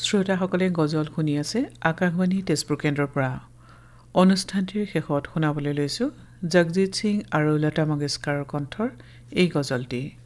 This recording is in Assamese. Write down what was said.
শ্ৰোতাসকলে গজল শুনি আছে আকাশবাণী তেজপুৰ কেন্দ্ৰৰ পৰা। অনুষ্ঠানটিৰ শেষত শুনাবলৈ লৈছোঁ জগজিৎ সিং আৰু লতা মংগেশকাৰৰ কণ্ঠৰ এই গজলটি।